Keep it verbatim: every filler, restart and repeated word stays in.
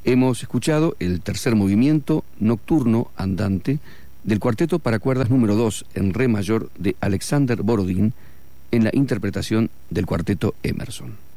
Hemos escuchado el tercer movimiento nocturno andante del cuarteto para cuerdas número dos en re mayor de Alexander Borodín en la interpretación del cuarteto Emerson.